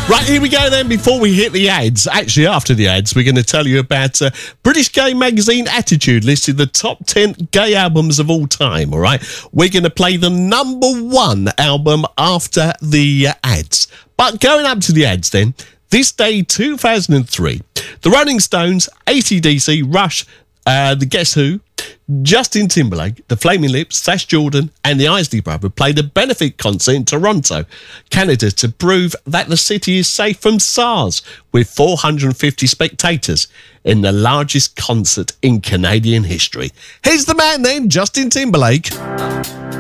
Right, here we go then. Before we hit the ads, actually after the ads, we're going to tell you about British Gay Magazine Attitude listed the top 10 gay albums of all time, all right? We're going to play the number one album after the ads. But going up to the ads then, this day 2003, the Rolling Stones, AC/DC, Rush, the Guess Who, Justin Timberlake, the Flaming Lips, Sash Jordan and the Isley Brothers played a benefit concert in Toronto, Canada to prove that the city is safe from SARS with 450 spectators in the largest concert in Canadian history. Here's the man then, Justin Timberlake.